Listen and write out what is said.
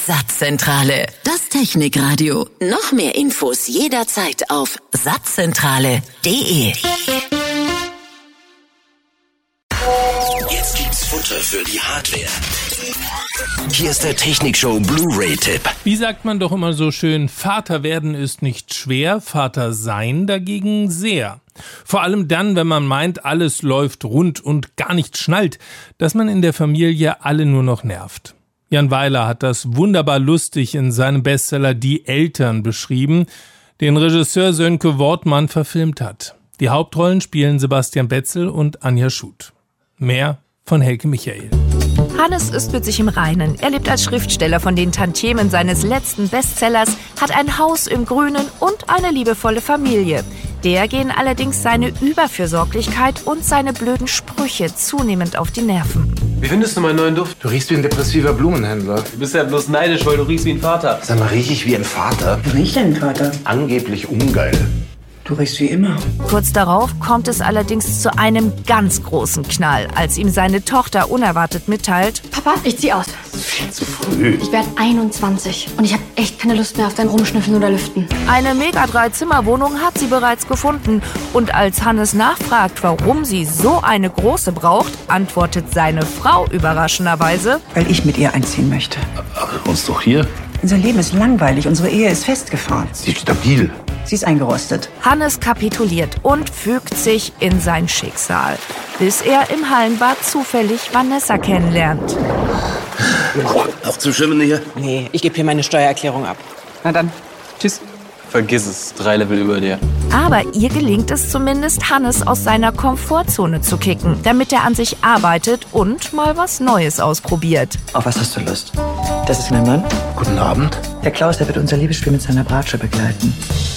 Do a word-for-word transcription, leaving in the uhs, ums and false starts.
Satzzentrale, das Technikradio. Noch mehr Infos jederzeit auf satzzentrale punkt de. Jetzt gibt's Futter für die Hardware. Hier ist der Technikshow Blu-ray-Tipp. Wie sagt man doch immer so schön, Vater werden ist nicht schwer, Vater sein dagegen sehr. Vor allem dann, wenn man meint, alles läuft rund und gar nicht schnallt, dass man in der Familie alle nur noch nervt. Jan Weiler hat das wunderbar lustig in seinem Bestseller Die Eltern beschrieben, den Regisseur Sönke Wortmann verfilmt hat. Die Hauptrollen spielen Sebastian Betzel und Anja Schut. Mehr von Helke Michael. Hannes ist mit sich im Reinen. Er lebt als Schriftsteller von den Tantiemen seines letzten Bestsellers, hat ein Haus im Grünen und eine liebevolle Familie. Der gehen allerdings seine Überfürsorglichkeit und seine blöden Sprüche zunehmend auf die Nerven. Wie findest du meinen neuen Duft? Du riechst wie ein depressiver Blumenhändler. Du bist ja bloß neidisch, weil du riechst wie ein Vater. Sag mal, riech ich wie ein Vater? Wie riecht dein Vater? Angeblich ungeil. Du riechst wie immer. Kurz darauf kommt es allerdings zu einem ganz großen Knall, als ihm seine Tochter unerwartet mitteilt: Papa, ich zieh aus. Viel zu früh. Ich werde einundzwanzig und ich habe echt keine Lust mehr auf dein Rumschnüffeln oder Lüften. Eine Mega-Drei-Zimmer-Wohnung hat sie bereits gefunden. Und als Hannes nachfragt, warum sie so eine große braucht, antwortet seine Frau überraschenderweise: Weil ich mit ihr einziehen möchte. Aber uns doch hier. Unser Leben ist langweilig, unsere Ehe ist festgefahren. Sie ist stabil. Sie ist eingerostet. Hannes kapituliert und fügt sich in sein Schicksal, bis er im Hallenbad zufällig Vanessa kennenlernt. Auch zum Schwimmen hier? Nee, ich gebe hier meine Steuererklärung ab. Na dann, tschüss. Vergiss es, drei Level über dir. Aber ihr gelingt es zumindest, Hannes aus seiner Komfortzone zu kicken, damit er an sich arbeitet und mal was Neues ausprobiert. Auf was hast du Lust? Das ist mein Mann. Guten Abend. Der Klaus, der wird unser Liebesspiel mit seiner Bratsche begleiten.